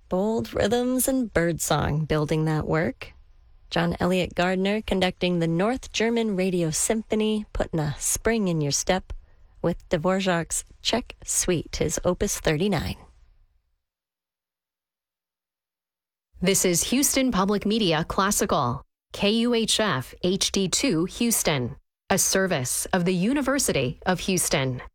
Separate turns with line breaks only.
Bold rhythms and birdsong building that work. John Elliott Gardner conducting the North German Radio Symphony, putting a spring in your step with Dvorak's Czech Suite, his Opus 39.
This is Houston Public Media Classical, KUHF HD2 Houston, a service of the University of Houston.